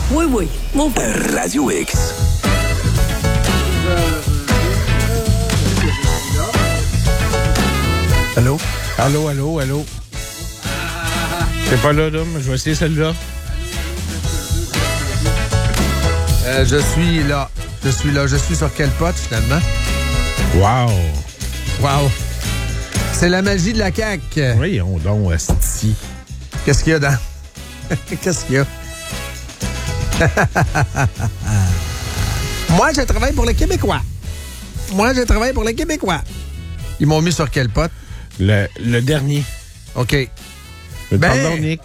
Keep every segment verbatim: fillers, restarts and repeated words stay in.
Oui, oui. Mon Radio X. Allô? Allô, allô, allô. C'est pas là, là, mais je vais essayer celle-là. Euh, je suis là. Je suis là. Je suis sur quel pote, finalement? Wow. Wow. C'est la magie de la C A Q. Voyons donc, esti. Qu'est-ce qu'il y a dans... Qu'est-ce qu'il y a? Moi, je travaille pour les Québécois. Moi, je travaille pour les Québécois. Ils m'ont mis sur quel pote? Le, le dernier. OK. Le Ben... pardon, Nick.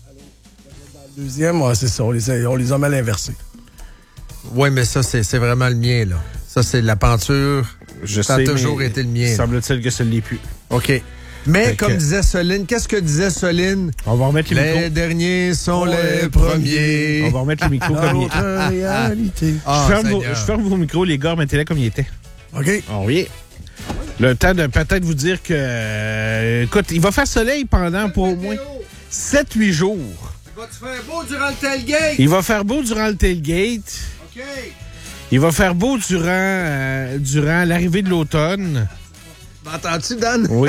Le deuxième, ouais, c'est ça. On les, a, on les a mal inversés. Oui, mais ça, c'est, c'est vraiment le mien, là. Ça, c'est de la peinture. Je ça sais, a toujours mais été le mien. Semble-t-il que ce ne l'est plus. OK. Mais, Fait comme que... disait Soline, qu'est-ce que disait Soline? On va remettre les, les micros. derniers sont oh, les premiers. On va remettre les micros comme ils étaient. réalité. Ah, je, ferme vos, Seigneur. je ferme vos micros, les gars, mettez-les comme ils étaient. OK. Oh oui. Le temps de peut-être vous dire que... Euh, écoute, il va faire soleil pendant pour au moins sept huit jours. Il va te faire beau durant le tailgate? Il va faire beau durant le tailgate. OK. Il va faire beau durant, euh, durant l'arrivée de l'automne. M'entends-tu, Dan? Oui.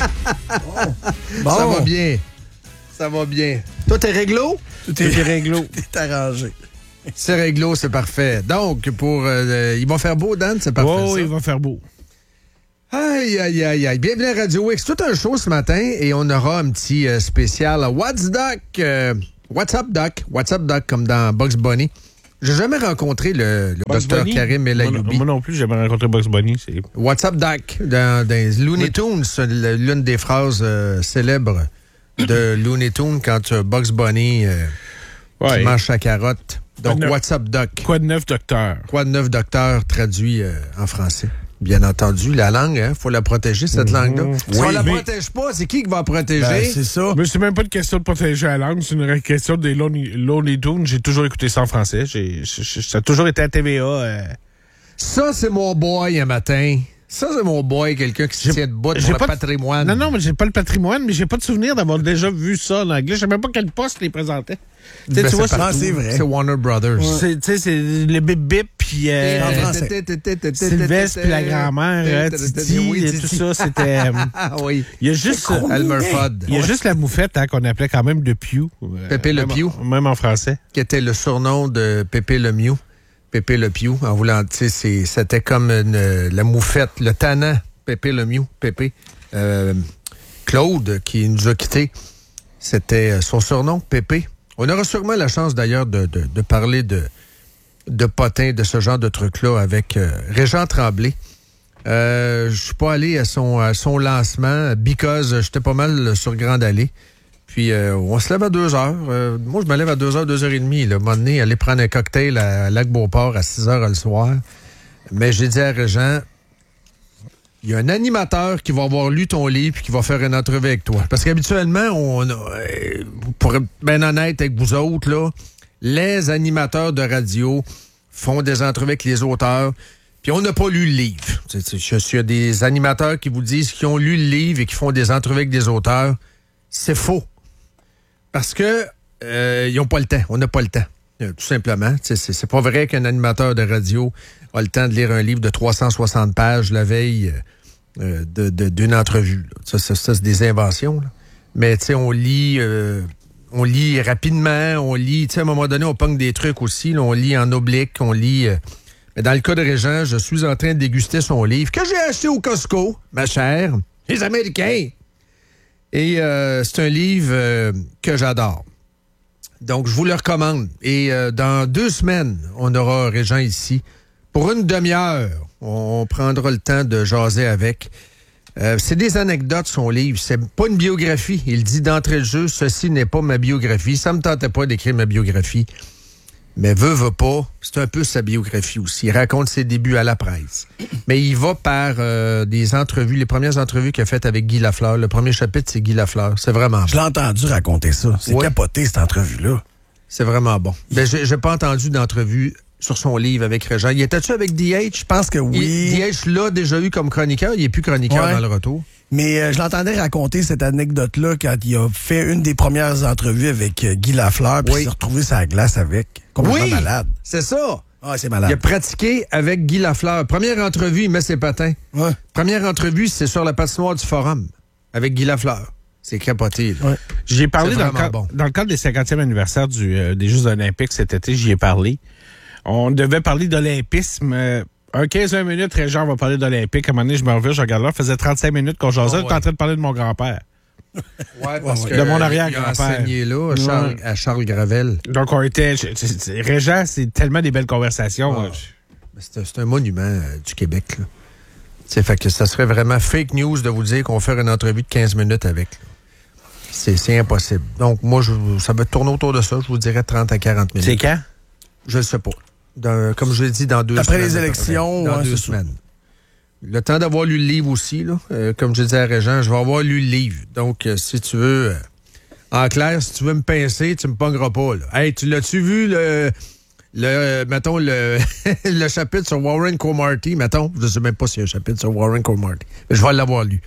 Bon. Ça va bien. Ça va bien. Toi, t'es réglo? Tout Tout est réglo. est arrangé. C'est réglo, c'est parfait. Donc, pour... Euh, il va faire beau, Dan? C'est parfait, Oh, ça? il va faire beau. Aïe, aïe, aïe, aïe. Bienvenue à Radio X. Tout un show ce matin et on aura un petit euh, spécial What's Doc? Euh, What's up, Doc? What's up, Doc? Comme dans Bugs Bunny. J'ai jamais rencontré le, le docteur Karim Elayoubi. Moi, moi non plus, j'ai jamais rencontré Bugs Bunny. C'est... What's up, Doc? Dans, dans Looney Tunes, c'est l'une des phrases euh, célèbres de Looney Tunes quand euh, Bugs Bunny euh, Ouais. qui mange sa carotte. Donc, Quoi de What's up, Doc? Quoi de neuf, docteur? Quoi de neuf, docteur, traduit euh, en français. Bien entendu, la langue, il hein, faut la protéger, cette mmh. langue-là. Si Oui, on la mais... protège pas, c'est qui qui va la protéger? Ben, c'est ça. Mais c'est même pas une question de protéger la langue, c'est une question des Looney, Looney Tunes. J'ai toujours écouté ça en français. J'ai, j'ai, ça a toujours été à T V A. Euh... Ça, c'est mon boy un matin. Ça, c'est mon boy, quelqu'un qui se tient debout pour le pas patrimoine. De... Non, non, mais j'ai pas le patrimoine, mais j'ai pas de souvenir d'avoir déjà vu ça en anglais. Je sais même pas quel poste les présentait. Ben, tu vois, c'est, ah, c'est vrai. C'est Warner Brothers. Ouais. C'est, tu sais, c'est le bip-bip, puis euh, En français. Sylvestre, puis la grand-mère, hein, Titi, Oui, et Titi. tout ça, c'était... Euh, Ah oui. il y a juste... Elmer Fudd. Il y a juste la moufette hein, qu'on appelait quand même de Pew. Euh, Pépé le même Pew. en- Même en français. Qui était le surnom de Pépé le Mew. Pépé le Pew, en voulant, tu sais, c'est, c'était comme une, la moufette, le tannant, Pépé le Mew, Pépé. Euh, Claude, qui nous a quittés, c'était son surnom, Pépé. On aura sûrement la chance, d'ailleurs, de, de, de parler de, de potins, de ce genre de trucs-là avec euh, Régent Tremblay. Euh, je suis pas allé à son, à son lancement, because j'étais pas mal sur Grande Allée. Puis, euh, on se lève à deux heures. Euh, moi, je me lève à deux heures, deux heures et demie. Là. À un moment donné, aller prendre un cocktail à Lac-Beauport à six heures le soir. Mais j'ai dit à Régent, il y a un animateur qui va avoir lu ton livre et qui va faire une entrevue avec toi. Parce qu'habituellement, on a, euh, pour être bien honnête avec vous autres, là, les animateurs de radio font des entrevues avec les auteurs, puis on n'a pas lu le livre. Il y a des animateurs qui vous disent qu'ils ont lu le livre et qui font des entrevues avec des auteurs. C'est faux. Parce que euh, ils n'ont pas le temps. On n'a pas le temps. Euh, tout simplement. C'est, c'est pas vrai qu'un animateur de radio a le temps de lire un livre de trois cent soixante pages la veille euh, de, de, d'une entrevue. Ça, ça, ça, c'est des inventions. Là. Mais tu sais, on lit euh, on lit rapidement, on lit, tu sais, à un moment donné, on pogne des trucs aussi. Là, on lit en oblique, on lit... Euh, mais dans le cas de Régent, je suis en train de déguster son livre que j'ai acheté au Costco, ma chère. Les Américains! Et euh, c'est un livre euh, que j'adore. Donc, je vous le recommande. Et euh, dans deux semaines, on aura Régent ici. Pour une demi-heure, on prendra le temps de jaser avec. Euh, c'est des anecdotes, son livre. C'est pas une biographie. Il dit d'entrée de jeu, ceci n'est pas ma biographie. Ça me tentait pas d'écrire ma biographie. Mais veut, veut pas, c'est un peu sa biographie aussi. Il raconte ses débuts à la presse. Mais il va par euh, des entrevues, les premières entrevues qu'il a faites avec Guy Lafleur. Le premier chapitre, c'est Guy Lafleur. C'est vraiment bon. Je l'ai entendu raconter ça. C'est Ouais. capoté, cette entrevue-là. C'est vraiment bon. Ben, j'ai, j'ai pas entendu d'entrevue sur son livre avec Régent. Il était-tu avec D H? Je pense que oui. Il- D H l'a déjà eu comme chroniqueur. Il est plus chroniqueur Ouais. dans le retour. Mais euh, je l'entendais raconter cette anecdote-là quand il a fait une des premières entrevues avec euh, Guy Lafleur, puis Oui. il s'est retrouvé sur la glace avec. Complètement Oui, malade. c'est ça. Ah, c'est Il a malade. pratiqué avec Guy Lafleur. Première entrevue, il met ses patins. Ouais. Première entrevue, c'est sur la patinoire du Forum avec Guy Lafleur. C'est capoté, là. Ouais. J'ai parlé C'est dans le, vraiment cadre, bon. dans le cadre des cinquantième anniversaire du, euh, des Jeux olympiques cet été, j'y ai parlé. On devait parler d'olympisme. Euh, un quinze vingt minutes, Régent va parler d'olympique. À un moment donné, je me reviens, je regarde là, ça faisait trente-cinq minutes qu'on jasait. Oh, J'étais en train de parler de mon grand-père. Ouais, parce ouais. que De mon il a arrière-grand-père. enseigné là, à Charles, Ouais. à Charles Gravel. Donc, on était... je- c'est- c'est- Régent, c'est tellement des belles conversations. Ah. Euh, je- C'est un, c'est un monument euh, du Québec, là. C'est fait que ça serait vraiment fake news de vous dire qu'on va faire une entrevue de quinze minutes avec. là. C'est, c'est impossible. Donc, moi, je, ça va tourner autour de ça. Je vous dirais trente à quarante minutes. C'est quand? Je ne sais pas. Dans- comme je l'ai dit, dans deux Après semaines. les à peu élections, près. Dans ouais, deux c'est ça. semaines. Le temps d'avoir lu le livre aussi, là. Euh, comme je disais à Régent, je vais avoir lu le livre. Donc, euh, si tu veux, euh, en clair, si tu veux me pincer, tu me pogneras pas, là. Hey, tu l'as-tu vu, le, le euh, mettons, le, le chapitre sur Warren Cromartie, mettons? Je sais même pas s'il y a un chapitre sur Warren Cromartie. Mais je vais l'avoir lu.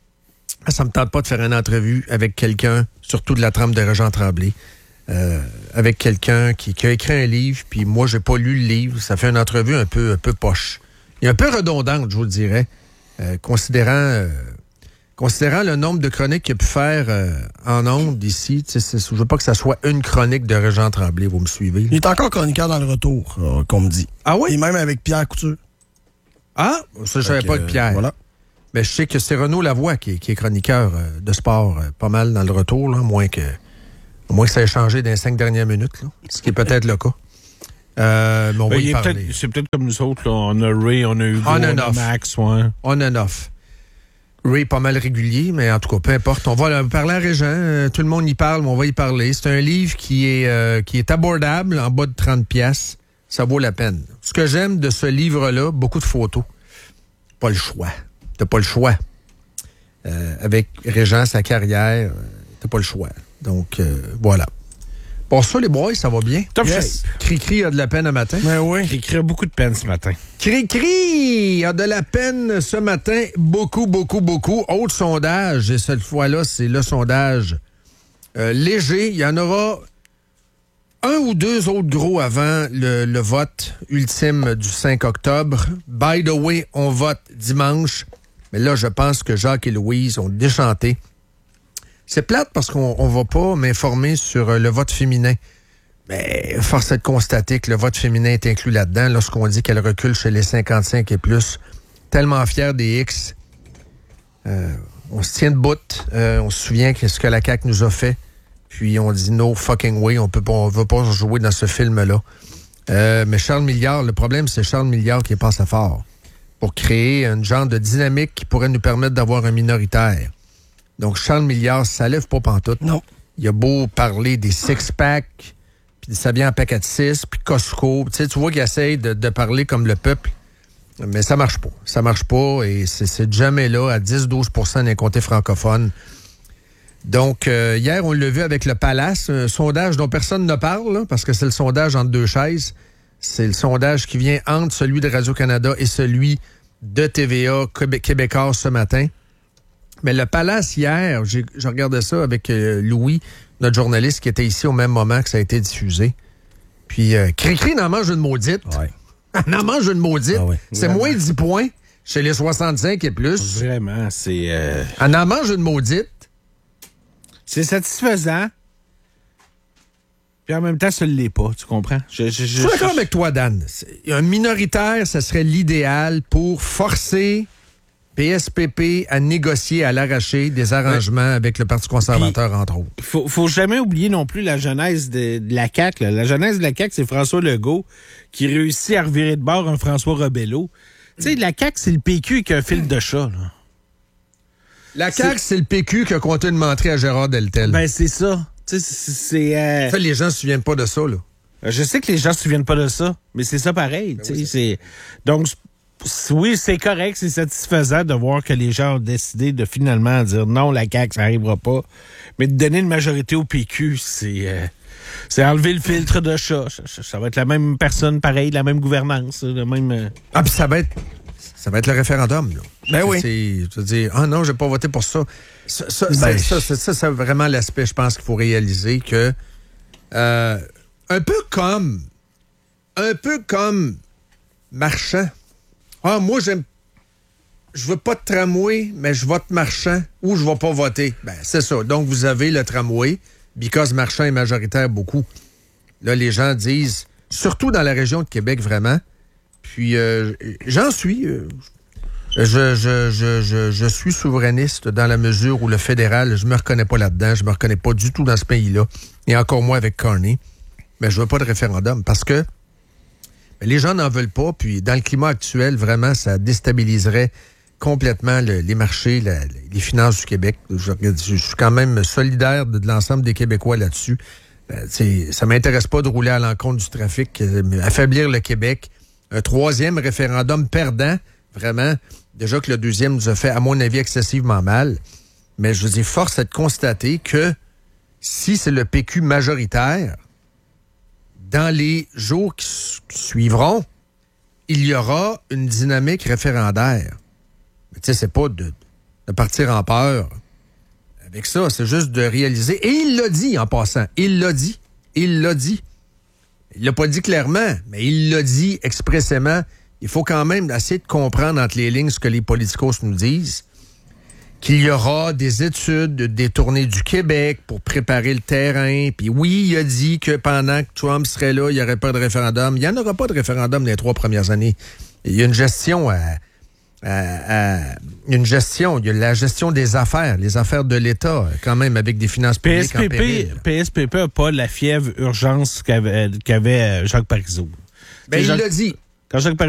Ça me tente pas de faire une entrevue avec quelqu'un, surtout de la trempe de Régent Tremblay, euh, avec quelqu'un qui, qui a écrit un livre, puis moi, j'ai pas lu le livre. Ça fait une entrevue un peu, un peu poche. Il est un peu redondante, je vous le dirais, euh, considérant, euh, considérant le nombre de chroniques qu'il a pu faire euh, en ondes ici. Tu sais, c'est- je veux pas que ça soit une chronique de Régent Tremblay, vous me suivez? là? Il est encore chroniqueur dans le retour, euh, qu'on me dit. Ah oui? Et même avec Pierre Couture. Ah, ça, je savais Fait pas que, de Pierre. Voilà. Mais je sais que c'est Renaud Lavoie qui est, qui est chroniqueur euh, de sport euh, pas mal dans le retour, là, moins que, au moins que ça ait changé dans les cinq dernières minutes, là, ce qui est peut-être le cas. Euh, mais on Ben, va il y est parler. peut-être- c'est peut-être comme nous autres. Là. On a Ray, on a Hugo, On on, and a off. Max. Ouais. On and off. Ray pas mal régulier, mais en tout cas, peu importe. On va euh, parler à Régent. euh, tout le monde y parle, mais on va y parler. C'est un livre qui est, euh, qui est abordable, en bas de trente piastres. Ça vaut la peine. Ce que j'aime de ce livre-là, beaucoup de photos. Pas le choix. T'as pas le choix. Euh, avec Régent, sa carrière, euh, t'as pas le choix. Donc, euh, voilà. Pour ça, les boys, ça va bien. Top Yes. shape. Cri-cri a de la peine un matin. Mais oui. J'ai écrit beaucoup de peine ce matin. Cri-cri a de la peine ce matin. Beaucoup, beaucoup, beaucoup. Autre sondage, et cette fois-là, c'est le sondage euh, léger. Il y en aura un ou deux autres gros avant le, le vote ultime du cinq octobre. By the way, on vote dimanche. Mais là, je pense que Jacques et Louise ont déchanté. C'est plate parce qu'on ne va pas m'informer sur euh, le vote féminin. Mais force est de constater que le vote féminin est inclus là-dedans lorsqu'on dit qu'elle recule chez les cinquante-cinq et plus. Tellement fier des X. Euh, on se tient debout. Euh, on se souvient de ce que la C A Q nous a fait. Puis on dit no fucking way. On peut pas, on veut pas jouer dans ce film-là. Euh, mais Charles Milliard, le problème, c'est Charles Milliard qui est passé fort pour créer un genre de dynamique qui pourrait nous permettre d'avoir un minoritaire. Donc, Charles Milliard, ça lève pas pantoute. Non. Il a beau parler des six-packs, puis ça vient en paquet de six, puis Costco. Tu sais, tu vois qu'il essaye de, de parler comme le peuple, mais ça marche pas. Ça marche pas, et c'est, c'est jamais là, à dix à douze pour cent des comtés francophones. Donc, euh, hier, on l'a vu avec le Palace, un sondage dont personne ne parle, là, parce que c'est le sondage entre deux chaises. C'est le sondage qui vient entre celui de Radio-Canada et celui de T V A Québé- Québécois ce matin. Mais le Palace, hier, j'ai, je regardais ça avec euh, Louis, notre journaliste qui était ici au même moment que ça a été diffusé. Puis, euh, Cricri n'en mange une maudite. Ouais. Elle en mange une maudite. Ah ouais. C'est moins dix points chez les soixante-cinq et plus. Vraiment, c'est... euh, Elle en mange une maudite. c'est satisfaisant. Puis en même temps, ça ne l'est pas, tu comprends? Je, je, je, Je suis d'accord avec toi, Dan. C'est- Un minoritaire, ça serait l'idéal pour forcer P S P P à négocier à l'arraché des arrangements avec le Parti conservateur, Puis- entre autres. Faut, faut jamais oublier non plus la genèse de, de la C A Q. Là. La genèse de la C A Q, c'est François Legault qui réussit à revirer de bord un François Rebello. Tu sais, la C A Q, c'est le P Q qui a un fil de chat. Là. La C A Q, c'est le P Q qui a compté une menterie à Gérard Deltel. Ben, c'est ça. Tu sais, c'est... c'est, euh, Ça, les gens ne se souviennent pas de ça, là. Je sais que les gens se souviennent pas de ça, mais c'est ça pareil. tu sais, c'est... Donc, c- oui, c'est correct, c'est satisfaisant de voir que les gens ont décidé de finalement dire non, la C A Q, ça n'arrivera pas. Mais de donner une majorité au P Q, c'est... euh, c'est enlever le filtre de chat. Ça, ça- ça va être la même personne, pareil, la même gouvernance, le même... euh, Ah, puis ça va être... ça va être le référendum. Là. Ben oui. Tu vas dire, ah non, je n'ai pas voté pour ça. Ça, ça, ben, ça, ça, ça, c'est vraiment l'aspect, je pense, qu'il faut réaliser que euh, un peu comme un peu comme Marchand. Ah, moi, j'aime je veux pas de tramway, mais je vote Marchand ou je vais pas voter. Ben, c'est ça. Donc, vous avez le tramway, because Marchand est majoritaire beaucoup. Là, les gens disent, surtout dans la région de Québec, vraiment, puis euh, j'en suis... Euh, Je, je, je, je, je suis souverainiste dans la mesure où le fédéral, je me reconnais pas là-dedans, je me reconnais pas du tout dans ce pays-là, et encore moins avec Carney. Mais je veux pas de référendum parce que ben, les gens n'en veulent pas, puis dans le climat actuel, vraiment, ça déstabiliserait complètement le, les marchés, la, les finances du Québec. Je, je suis quand même solidaire de, de l'ensemble des Québécois là-dessus. Ben, ça m'intéresse pas de rouler à l'encontre du trafic, mais affaiblir le Québec. Un troisième référendum perdant, vraiment. Déjà que le deuxième nous a fait, à mon avis, excessivement mal. Mais je veux dire, force est de constater que si c'est le P Q majoritaire, dans les jours qui, qui suivront, il y aura une dynamique référendaire. Mais tu sais, c'est pas de, de partir en peur avec ça, c'est juste de réaliser. Et il l'a dit en passant. Il l'a dit. Il l'a dit. Il l'a pas dit clairement, mais il l'a dit expressément. Il faut quand même essayer de comprendre entre les lignes ce que les politicos nous disent, qu'il y aura des études détournées du Québec pour préparer le terrain. Puis oui, il a dit que pendant que Trump serait là, il n'y aurait pas de référendum. Il n'y en aura pas de référendum les trois premières années. Il y a une gestion à, à, à une gestion, il y a la gestion des affaires, les affaires de l'État, quand même, avec des finances publiques en péril. P S P P n'a pas la fièvre urgence qu'avait, qu'avait Jacques Parizeau. Ben, il Jacques, l'a dit. Quand Jacques